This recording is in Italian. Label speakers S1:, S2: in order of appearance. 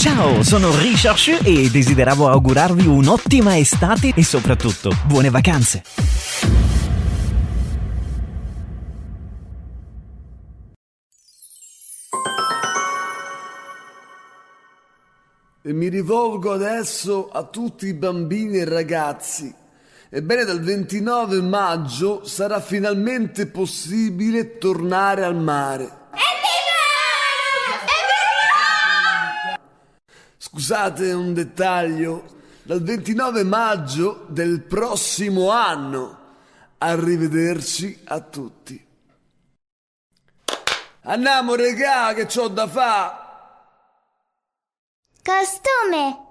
S1: Ciao, sono Richard Shu e desideravo augurarvi un'ottima estate e soprattutto buone vacanze.
S2: E mi rivolgo adesso a tutti i bambini e ragazzi. Ebbene, dal 29 maggio sarà finalmente possibile tornare al mare. Scusate un dettaglio, dal 29 maggio del prossimo anno. Arrivederci a tutti. Andiamo regà che c'ho da fa'.
S3: Costume!